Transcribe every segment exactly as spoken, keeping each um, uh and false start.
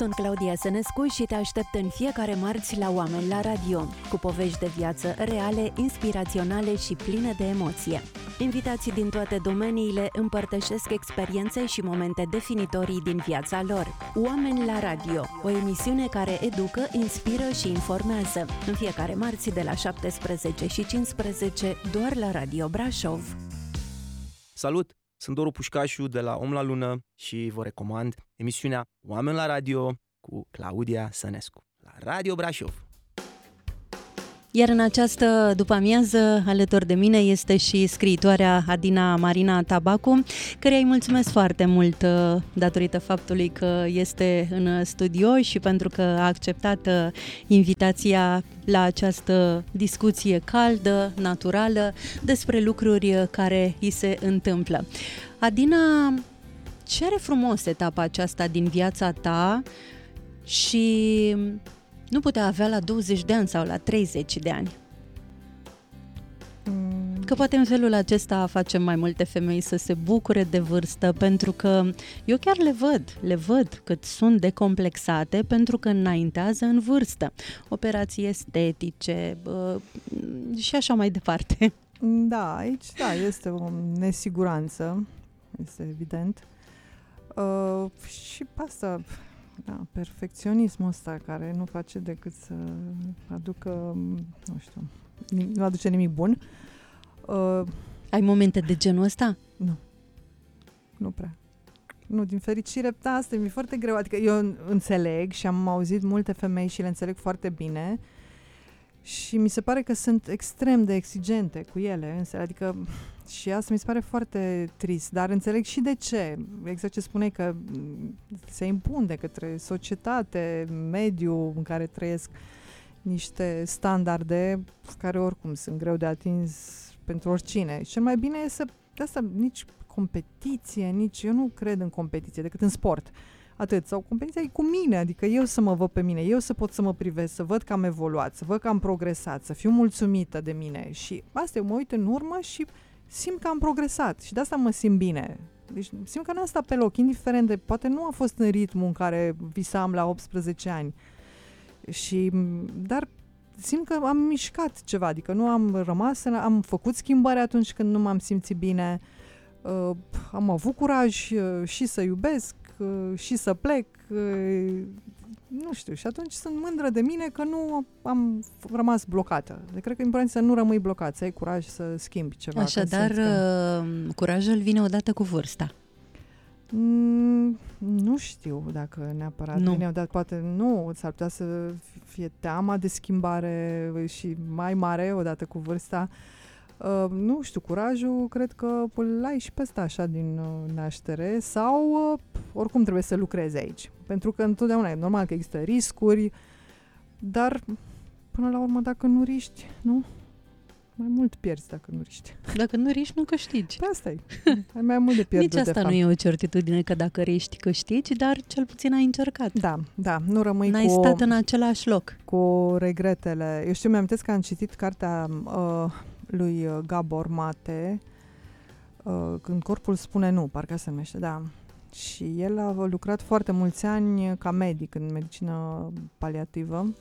Sunt Claudia Sănescu și te aștept în fiecare marți la Oameni la Radio, cu povești de viață reale, inspiraționale și pline de emoție. Invitații din toate domeniile împărtășesc experiențe și momente definitorii din viața lor. Oameni la Radio, o emisiune care educă, inspiră și informează. În fiecare marți de la șaptesprezece și cincisprezece, doar la Radio Brașov. Salut! Sunt Doru Pușcașu de la Om la Lună și vă recomand emisiunea Oameni la Radio cu Claudia Sănescu la Radio Brașov. Iar în această după-amiază, alături de mine este și scriitoarea Adina Marina Tabacu, căreia îi mulțumesc foarte mult datorită faptului că este în studio și pentru că a acceptat invitația la această discuție caldă, naturală, despre lucruri care îi se întâmplă. Adina, ce are frumos etapa aceasta din viața ta și nu putea avea la douăzeci de ani sau la treizeci de ani? Că poate în felul acesta facem mai multe femei să se bucure de vârstă, pentru că eu chiar le văd, le văd cât sunt decomplexate pentru că înaintează în vârstă. Operații estetice uh, și așa mai departe. Da, aici da, este o nesiguranță, este evident. Uh, și asta... Da, perfecționismul ăsta care nu face decât să aducă, nu știu, nu aduce nimic bun. Uh, Ai momente de genul ăsta? Nu. Nu prea. Nu, din fericire, da, asta mi-e foarte greu. Adică eu înțeleg și am auzit multe femei și le înțeleg foarte bine și mi se pare că sunt extrem de exigente cu ele. Adică și asta mi se pare foarte trist, dar înțeleg și de ce. Exact ce spuneai, că se impun de către societate, mediul în care trăiesc, niște standarde care oricum sunt greu de atins pentru oricine. Și cel mai bine e să... De asta nici competiție, nici... Eu nu cred în competiție, decât în sport. Atât. Sau competiția e cu mine, adică eu să mă văd pe mine, eu să pot să mă privesc, să văd că am evoluat, să văd că am progresat, să fiu mulțumită de mine. Și asta, eu mă uit în urmă și simt că am progresat și de asta mă simt bine. Deci simt că n-am stat pe loc, indiferent de... Poate nu a fost în ritmul în care visam la optsprezece ani. Și, dar simt că am mișcat ceva, adică nu am rămas, am făcut schimbări atunci când nu m-am simțit bine, uh, am avut curaj uh, și să iubesc, uh, și să plec, uh, nu știu, și atunci sunt mândră de mine că nu am rămas blocată. Deci cred că e important să nu rămâi blocat, să ai curaj să schimbi ceva. Așadar, că... curajul vine odată cu vârsta. Mm, nu știu dacă neapărat nu. vine odată, poate nu, s-ar putea să fie teama de schimbare și mai mare odată cu vârsta. Uh, nu știu, curajul cred că îl ai și pe ăsta așa din uh, naștere sau uh, oricum trebuie să lucrezi aici. Pentru că întotdeauna e normal că există riscuri, dar până la urmă dacă nu riști, nu? Mai mult pierzi dacă nu riști. Dacă nu riști, nu câștigi. Pe asta e. Ai mai mult de pierdut. Nici asta de fapt. Nu e o certitudine că dacă riști, câștigi, dar cel puțin ai încercat. Da, da, nu rămâi N-ai cu... stat în același loc. Cu regretele. Eu știu, mi-am amintesc că am citit cartea uh, lui Gabor Mate, uh, Când corpul spune nu, parcă se numește, da. Și el a lucrat foarte mulți ani ca medic în medicină paliativă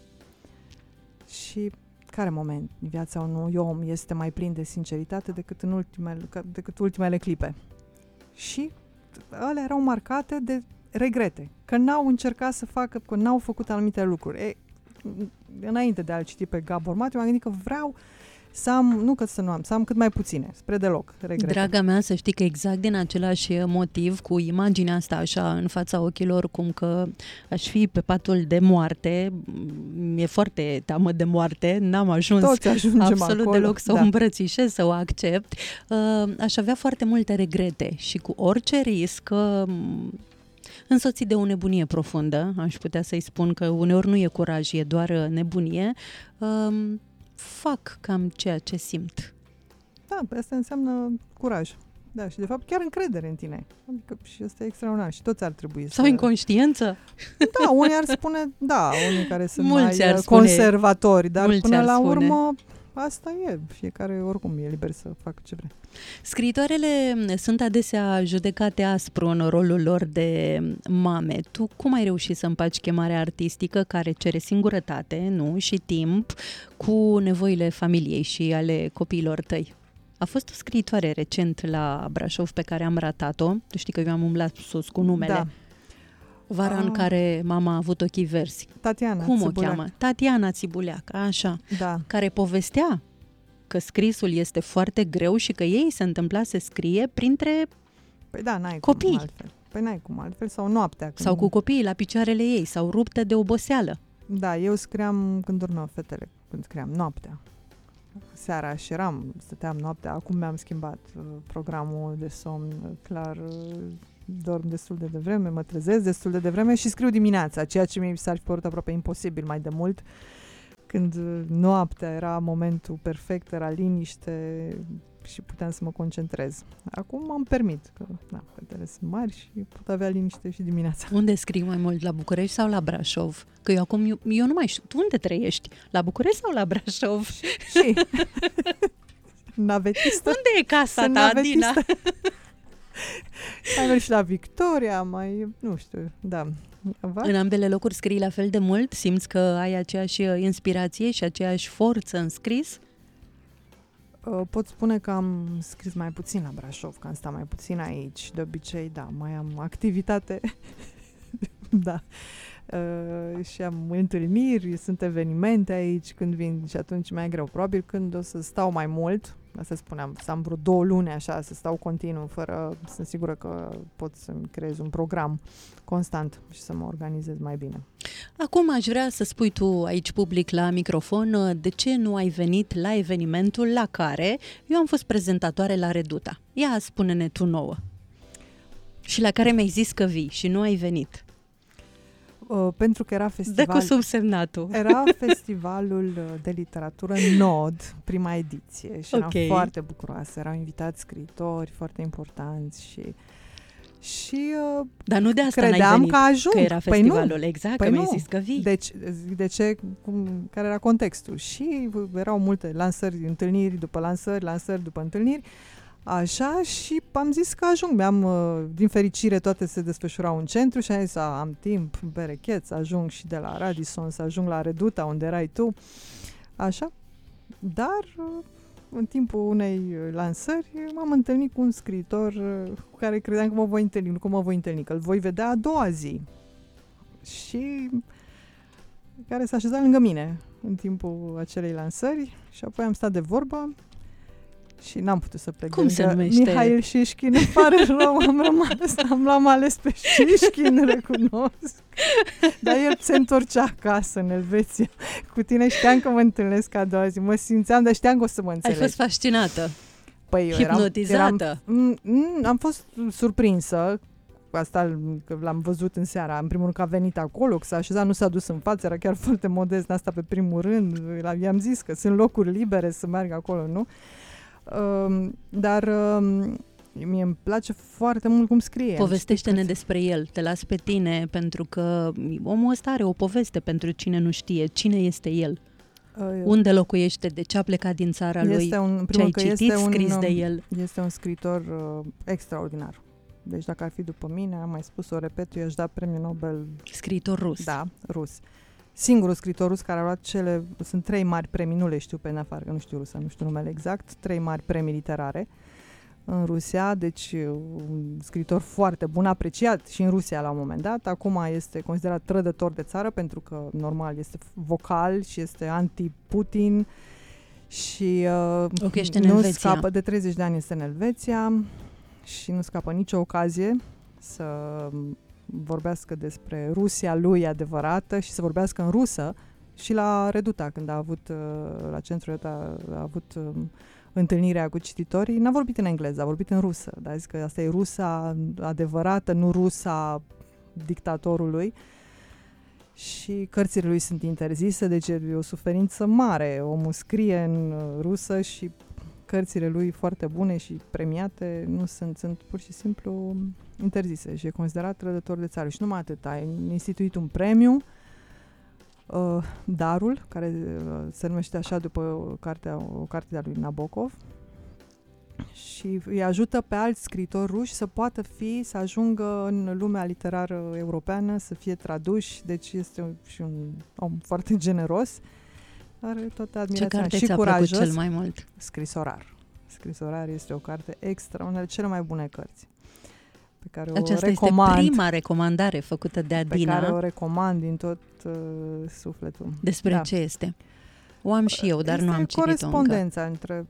și care moment în viața unui om este mai plin de sinceritate decât în ultimele, decât ultimele clipe. Și alea erau marcate de regrete, că n-au încercat să facă, că n-au făcut anumite lucruri. E, înainte de a-l citi pe Gabor Mate, m-am gândit că vreau să am, nu că să nu am, să am cât mai puține, spre deloc regrete. Draga mea, să știi că exact din același motiv, cu imaginea asta așa în fața ochilor, cum că aș fi pe patul de moarte, mi-e foarte teamă de moarte, n-am ajuns absolut acolo, deloc să da. o îmbrățișez, să o accept, aș avea foarte multe regrete și cu orice risc, însoțit de o nebunie profundă, aș putea să-i spun că uneori nu e curaj, e doar nebunie, fac cam ceea ce simt. Da, asta înseamnă curaj. Da, și de fapt chiar încredere în tine. Adică și asta e extraordinar și toți ar trebui să... Sau inconștiență? Da, unii ar spune, da, unii care sunt mulți mai ar spune, conservatori, dar până la spune. urmă asta e. Fiecare oricum e liber să facă ce vrea. Scriitoarele sunt adesea judecate aspru în rolul lor de mame. Tu cum ai reușit să împaci chemarea artistică care cere singurătate, nu, și timp cu nevoile familiei și ale copiilor tăi? A fost o scriitoare recent la Brașov pe care am ratat-o. Tu știi că eu am umblat sus cu numele. Da. Vara Ah. în care mama a avut ochii verzi. Tatiana Cum Țibuleac. o cheamă? Tatiana Țibuleac, așa. Da. Care povestea că scrisul este foarte greu și că ei se întâmpla să scrie printre Păi da, n-ai Copii. cum altfel. Păi n-ai cum altfel. Sau noaptea. Când... sau cu copiii la picioarele ei sau rupte de oboseală. Da, eu scriam când dormeau fetele, când scriam noaptea. Seara și eram, stăteam noaptea. Acum mi-am schimbat uh, programul de somn, uh, clar, uh, dorm destul de devreme, mă trezesc destul de devreme și scriu dimineața, ceea ce mi s-ar fi părut aproape imposibil mai de mult. Când uh, noaptea era momentul perfect, era liniște și puteam să mă concentrez. Acum am permit, că na, fetele sunt mari și pot avea liniște și dimineața. Unde scrii mai mult, la București sau la Brașov? Că eu acum, eu, eu nu mai știu, tu unde trăiești? La București sau la Brașov? Și navetistă. Unde e casa Sunt ta, Adina? navetistă. Mai merg și la Victoria, mai, nu știu, da. Va? În ambele locuri scrii la fel de mult? Simți că ai aceeași inspirație și aceeași forță în scris? Uh, Pot spune că am scris mai puțin la Brașov, că am stat mai puțin aici. De obicei, da, mai am activitate. Da. Uh, și am întâlniri, sunt evenimente aici când vin și atunci mai e greu. Probabil când o să stau mai mult, asta spuneam, să am vreo două luni așa, să stau continuu, fără, sunt sigură că pot să-mi creez un program constant și să mă organizez mai bine. Acum aș vrea să spui tu aici public la microfon de ce nu ai venit la evenimentul la care eu am fost prezentatoare la Reduta. Ia spune-ne tu nouă. Și la care mi-ai zis că vii și nu ai venit. Uh, pentru că era Dă festival... cu subsemnatul. Era festivalul de literatură Nod, prima ediție, și Ok. eram foarte bucuroasă. Erau invitați scriitori foarte importanți și și uh, Dar nu de asta n-ai credeam venit, că ajung. că era Păi festivalul. nu. Exact, Păi că mi-ai nu. zis că vii. Deci, de ce, cum, care era contextul? Și erau multe lansări, întâlniri după lansări, lansări după întâlniri, așa, și am zis că ajung. Mi-am, uh, din fericire, toate se desfășurau în centru și am zis, a, am timp, berechet, să ajung și de la Radisson, să ajung la Reduta, unde erai tu, așa. Dar, uh, în timpul unei lansări, m-am întâlnit cu un scriitor uh, cu care credeam că mă voi întâlni, nu că mă voi întâlni, că îl voi vedea a doua zi. Și care s-a așezat lângă mine în timpul acelei lansări și apoi am stat de vorbă și n-am putut să plec. Cum se lângă numește? Mihail Șișkin, îmi pare rău, am rămas, am l-am ales pe Șișkin, recunosc. Dar el se întorcea acasă în Elveția cu tine, știam că mă întâlnesc a doua zi, mă simțeam, dar știam că o să mă Ai înțelegi. fost fascinată, Păi eu hipnotizată. Eram, eram, m- am fost surprinsă. Asta că l-am văzut în seara. În primul rând că a venit acolo, că s-a așezat, nu s-a dus în față, era chiar foarte modest, asta pe primul rând. I-am zis că sunt locuri libere să meargă acolo, nu? Uh, dar uh, mie îmi place foarte mult cum scrie. Povestește-ne despre el, te las pe tine, pentru că omul ăsta are o poveste pentru cine nu știe. Cine este el? Uh, Unde locuiește? De ce a plecat din țara lui? este un, Ce ai că citit este un, scris de el? Este un scriitor uh, extraordinar. Deci dacă ar fi după mine, am mai spus-o, repet, eu i-aș da premiul Nobel. Scriitor rus. Da, rus. Singurul scriitor rus care a luat cele, sunt trei mari premii, nu le știu pe în afară, că nu știu rusă, nu știu numele exact, trei mari premii literare în Rusia, deci un scriitor foarte bun, apreciat și în Rusia la un moment dat. Acum este considerat trădător de țară pentru că normal este vocal și este anti-Putin și uh, Okay, în nu Elveția. scapă, de treizeci de ani este în Elveția și nu scapă nicio ocazie să vorbească despre Rusia lui adevărată și să vorbească în rusă și la Reduta, când a avut, la centrul Reduta, a avut întâlnirea cu cititorii, n-a vorbit în engleză, a vorbit în rusă, dar a zis că asta e rusa adevărată, nu rusa dictatorului și cărțile lui sunt interzise, deci e o suferință mare. Omul scrie în rusă și cărțile lui foarte bune și premiate nu sunt, sunt pur și simplu interzise și e considerat trădător de țară. Și numai atât, a instituit un premiu uh, Darul, care uh, se numește așa după o carte, o carte de-a lui Nabokov, și îi ajută pe alți scriitori ruși să poată fi, să ajungă în lumea literară europeană, să fie traduși, deci este un, și un om foarte generos, are toată admirația. Ce carte și ți-a curajos. plăcut cel mai mult? Scrisorar. Scrisorar este o carte extraordinară, cele mai bune cărți pe care Aceasta o recomand. este prima recomandare făcută de Adina. Pe care o recomand din tot uh, sufletul. Despre da. ce este? O am și eu, dar este nu am citit-o încă. corespondența între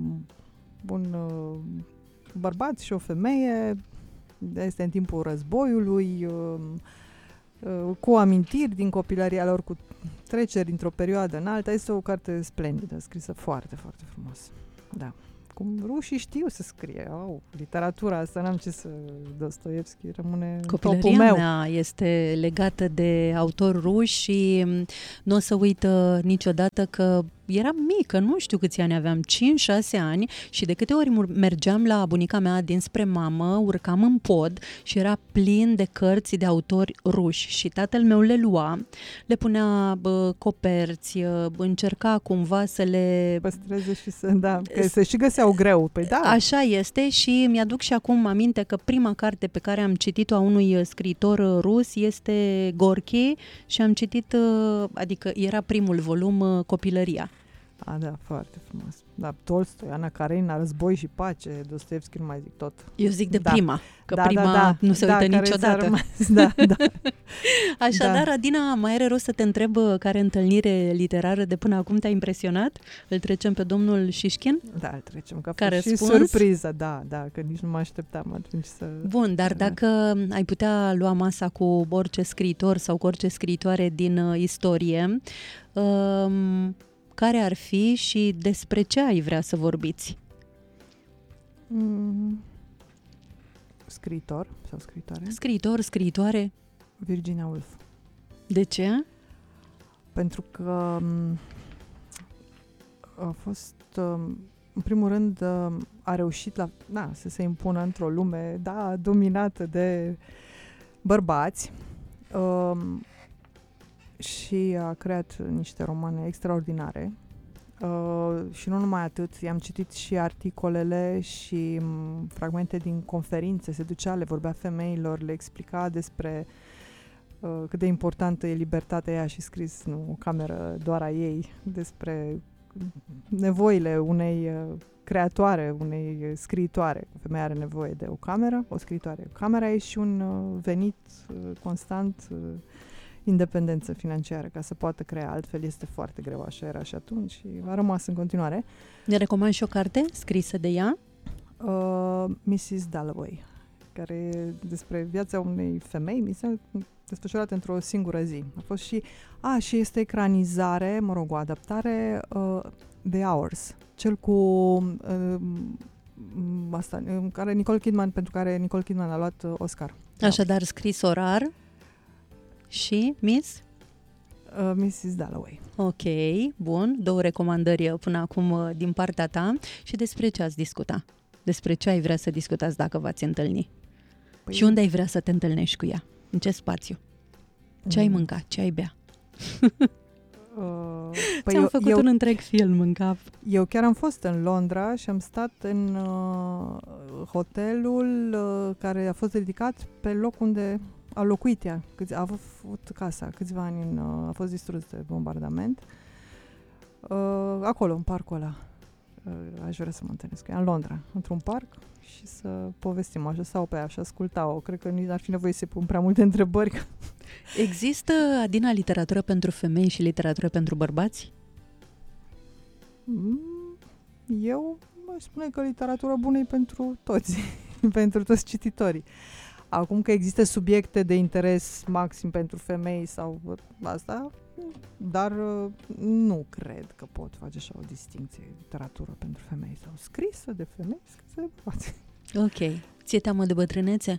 un uh, bărbat și o femeie. Este în timpul războiului, uh, uh, cu amintiri din copilăria lor, cu treceri dintr-o perioadă în alta. Este o carte splendidă, scrisă foarte, foarte frumos. Da. Cum rușii știu să scrie. Au, literatura asta, n-am ce să... Dostoevski rămâne Copilăria topul meu. mea este legată de autor ruși și nu o să uită niciodată că eram mică, nu știu câți ani aveam, cinci șase ani, și de câte ori mergeam la bunica mea dinspre mamă, urcam în pod și era plin de cărți de autori ruși și tatăl meu le lua, le punea bă, coperți, încerca cumva să le... Păstreze și să... Da, că se și găseau greu. Păi da. Așa este și mi-aduc și acum aminte că prima carte pe care am citit-o a unui scriitor rus este Gorki și am citit, adică era primul volum, Copilăria. A, da, foarte frumos. Da, Tolstoi, Ana Karenina, Război și pace, Dostoevski, nu mai zic tot. Eu zic de da. prima, că da, prima da, da, nu se da, uită care niciodată. rămas, da, da. Așadar, da. Adina, mai are rost să te întreb care întâlnire literară de până acum te-a impresionat? Îl trecem pe domnul Șișkin? Da, îl trecem, că a Care fost și răspuns? surpriză, da, da, că nici nu mă așteptam atunci să... Bun, dar da. dacă ai putea lua masa cu orice scriitor sau cu orice scriitoare din uh, istorie, um, care ar fi și despre ce ai vrea să vorbiți? Mm. Scriitor sau scriitoare? Scriitor, scriitoare? Virginia Woolf. De ce? Pentru că m, a fost, m, în primul rând, m, a reușit la, da, să se impună într-o lume, da, dominată de bărbați, um, și a creat niște romane extraordinare. Uh, și nu numai atât, i-am citit și articolele și m, fragmente din conferințe, se ducea, le vorbea femeilor, le explica despre uh, cât de importantă e libertatea ea și scris, nu, o cameră doar a ei, despre nevoile unei uh, creatoare, unei scriitoare. O femeie are nevoie de o cameră, o scriitoare. Camera e și un uh, venit uh, constant, uh, independență financiară, ca să poată crea, altfel este foarte greu, așa era și atunci și a rămas în continuare. Ne recomand și o carte scrisă de ea? Uh, missus Dalloway, care e despre viața unei femei, mi se desfășurată într-o singură zi. A fost și, a, și este ecranizare, mă rog, o adaptare, uh, The Hours, cel cu uh, asta, care Nicole Kidman, pentru care Nicole Kidman a luat uh, Oscar. Așadar, scris orar și Miss? Uh, missus Dalloway. Ok, bun. Două recomandări până acum din partea ta. Și despre ce ați discuta? Despre ce ai vrea să discutați dacă v-ați întâlni? Păi și unde ai vrea să te întâlnești cu ea? În ce spațiu? Ce mm. ai mâncat? Ce ai bea? Uh, păi Ți-am eu, făcut eu, un întreg film în cap. Eu chiar am fost în Londra și am stat în uh, hotelul uh, care a fost dedicat pe loc unde a locuit ea. Câți, a avut casa câțiva ani, în, uh, a fost distrus de bombardament. Uh, acolo, în parcul ăla. Uh, aș vrea să mă întâlnesc cu ea, în Londra, într-un parc și să povestim. Aș lăsa-o pe ea și asculta-o. Cred că nici n-ar fi nevoie să-i pun prea multe întrebări. Există, Adina, literatură pentru femei și literatură pentru bărbați? Eu aș spune că literatura bună e pentru toți, pentru toți cititorii. Acum că există subiecte de interes maxim pentru femei sau asta, dar nu cred că pot face așa o distinție, literatură pentru femei sau scrisă de femei, scrisă de bărbați. Ok. Ți-e teamă de bătrânețe?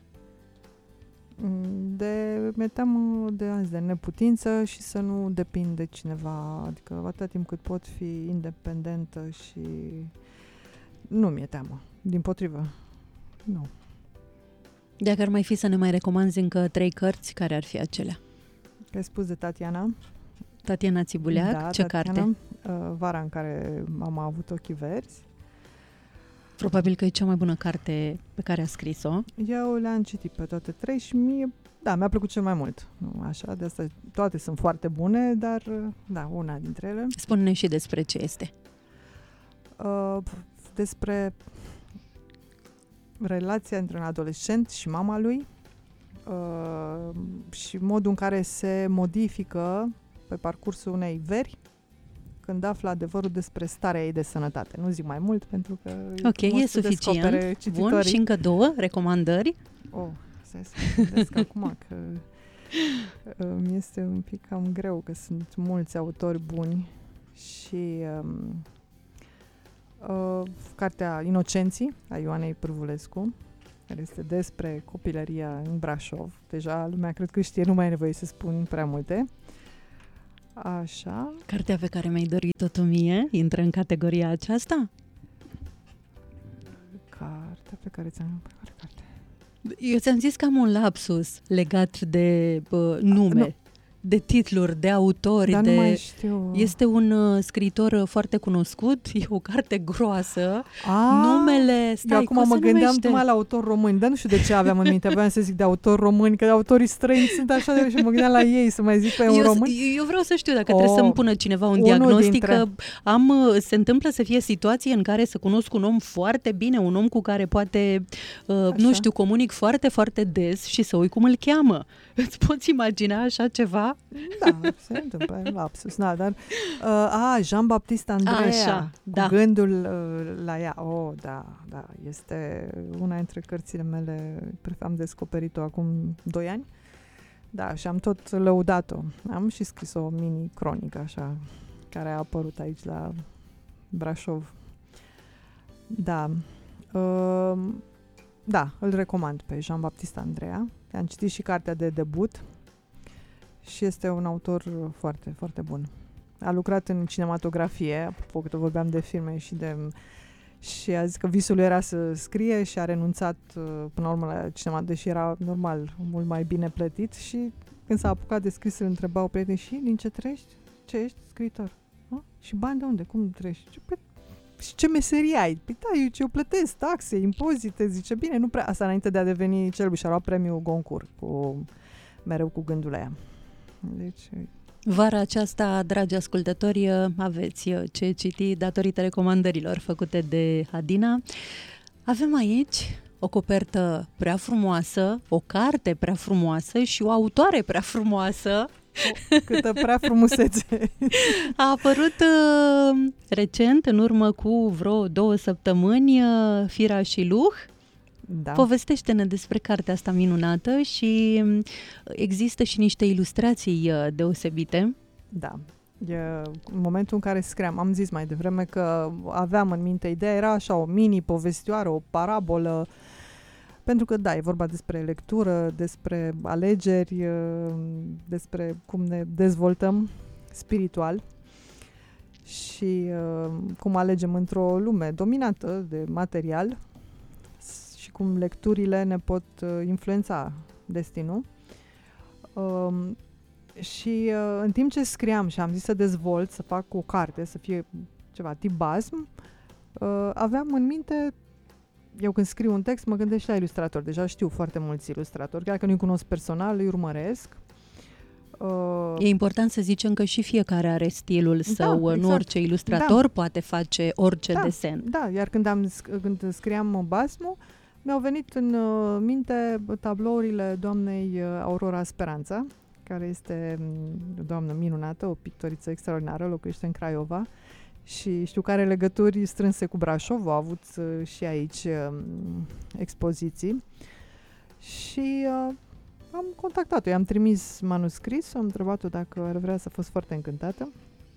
De, mi-e teamă de azi, de neputință și să nu depind de cineva, adică atâta timp cât pot fi independentă și nu mi-e teamă, dimpotrivă, nu. Dacă ar mai fi să ne mai recomanzi încă trei cărți, care ar fi acelea? Că ai spus de Tatiana, Tatiana Țibuleac, da, ce Tatiana, carte? Uh, Vara în care am avut ochii verzi. Probabil că e cea mai bună carte pe care a scris-o. Eu le-am citit pe toate trei și mie, da, mi-a plăcut cel mai mult. Nu, așa, de asta toate sunt foarte bune, dar, da, una dintre ele. Spune-ne și despre ce este. Uh, despre relația între un adolescent și mama lui uh, și modul în care se modifică pe parcursul unei veri când află adevărul despre starea ei de sănătate. Nu zic mai mult pentru că ok, e suficient. Bun, și încă două recomandări. Oh, să mă gândesc acum că uh, mi este un pic cam greu, că sunt mulți autori buni și um, uh, cartea Inocenții a Ioanei Pârvulescu, care este despre copilăria în Brașov. Deja lumea cred că știe, nu mai e nevoie să spun prea multe. Așa. Cartea pe care mi-ai dorit-o tu mie intră în categoria aceasta? Cartea pe care ți-am... Care carte? Eu ți-am zis că am un lapsus legat de uh, nume, A, de titluri, de autori. Dar de... nu mai știu. Este un uh, scriitor uh, foarte cunoscut, e o carte groasă. A, numele... Stai, eu acum mă gândeam numai la autori români, dar nu știu de ce aveam în minte. Voiam să zic de autori români, că autorii străini sunt așa de... Și mă gândeam la ei să mai zic pe un român. Eu vreau să știu dacă oh, trebuie să-mi pună cineva un diagnostic dintre... că am, se întâmplă să fie situații în care să cunosc un om foarte bine, un om cu care poate, uh, nu știu, comunic foarte, foarte des și să uit cum îl cheamă. Îți poți imagina așa ceva? Da, se întâmplă, lapsus. Da, dar, uh, a, Jean-Baptiste Andrea, așa, cu da. gândul uh, la ea. Oh, da, da, este una dintre cărțile mele, am descoperit-o acum doi ani. Da, și am tot lăudat-o. Am și scris o mini-cronică, așa, care a apărut aici la Brașov. Da. Uh, da, îl recomand pe Jean-Baptiste Andrea. Am citit și cartea de debut și este un autor foarte, foarte bun. A lucrat în cinematografie, apropo că vorbeam de filme și de... Și a zis că visul lui era să scrie și a renunțat până la urmă la cinema, deși era normal, mult mai bine plătit, și când s-a apucat de scris îl întrebau prieteni: și din ce trăiești? Ce ești? Scriitor. A? Și bani de unde? Cum trăiești? Păi, și ce meserie ai? Păi da, eu, eu plătesc taxe, impozite, zice, bine, nu prea... Asta înainte de a deveni celebră, și-a luat premiul Goncourt, cu, mereu cu gândul la ea. Deci... Vara aceasta, dragi ascultători, aveți ce citi datorită recomandărilor făcute de Adina. Avem aici o copertă prea frumoasă, o carte prea frumoasă și o autoare prea frumoasă. O, câtă prea frumusețe! A apărut uh, recent, în urmă cu vreo două săptămâni, uh, Fira și Luh. Da. Povestește-ne despre cartea asta minunată și există și niște ilustrații uh, deosebite. Da. E, în momentul în care scriam, am zis mai devreme că aveam în minte ideea, era așa o mini-povestioară, o parabolă, pentru că da, e vorba despre lectură, despre alegeri, despre cum ne dezvoltăm spiritual și uh, cum alegem într-o lume dominată de material și cum lecturile ne pot uh, influența destinul. Uh, și uh, în timp ce scriam și am zis să dezvolt, să fac o carte, să fie ceva tip basm, uh, aveam în minte, eu când scriu un text mă gândesc și la ilustrator. Deja știu foarte mulți ilustratori, chiar că nu-i cunosc personal, îi urmăresc. Uh, e important să zicem că și fiecare are stilul său, da, exact. Nu orice ilustrator da. poate face orice da, desen. Da, iar când, am, când scriam basmul, mi-au venit în uh, minte tablourile doamnei uh, Aurora Speranța, care este o doamnă minunată, o pictoriță extraordinară, locuiește în Craiova și știu că are legături strânse cu Brașov, au avut uh, și aici uh, expoziții și uh, am contactat-o, i-am trimis manuscris, am întrebat-o dacă ar vrea, să fost foarte încântată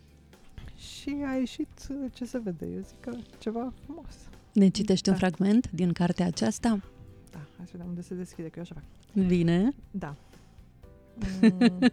și a ieșit ce se vede, eu zic că ceva frumos. Ne citești da. un fragment din cartea aceasta? Da, hai să vedem unde se deschide, că eu așa fac. Bine. Da. Mm,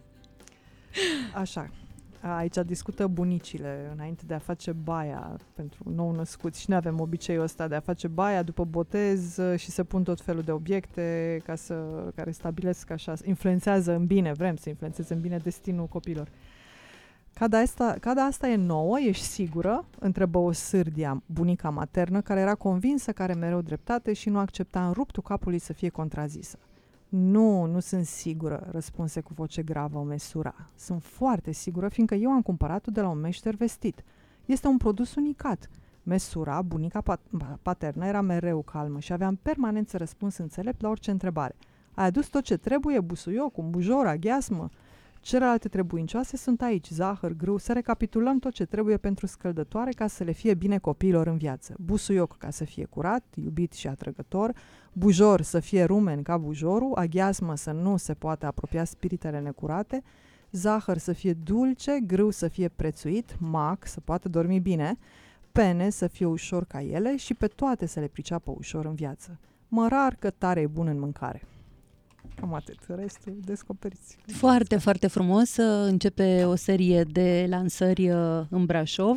așa. Aici discută bunicile înainte de a face baia pentru nou-născuți și noi avem obiceiul ăsta de a face baia după botez și se pun tot felul de obiecte ca să, care stabilesc așa, influențează în bine, vrem să influențeze în bine destinul copilor. Cada asta, cada asta e nouă, ești sigură? Întrebă o sârdia, bunica maternă, care era convinsă că are mereu dreptate și nu accepta în ruptul capului să fie contrazisă. Nu, nu sunt sigură, răspunse cu voce gravă o mesura. Sunt foarte sigură, fiindcă eu am cumpărat-o de la un meșter vestit. Este un produs unicat. Mesura, bunica paternă, era mereu calmă și avea în permanență răspuns înțelept la orice întrebare. Ai adus tot ce trebuie, busuioc, un bujor, aghiasmă? Celelalte trebuincioase sunt aici, zahăr, grâu, să recapitulăm tot ce trebuie pentru scăldătoare ca să le fie bine copiilor în viață. Busuioc ca să fie curat, iubit și atrăgător, bujor să fie rumen ca bujorul, aghiasmă să nu se poate apropia spiritele necurate, zahăr să fie dulce, grâu să fie prețuit, mac să poată dormi bine, pene să fie ușor ca ele și pe toate să le priceapă ușor în viață. Mărar că tare e bun în mâncare. Cam atât, restul descoperiți. Foarte, foarte frumos. Începe o serie de lansări în Brașov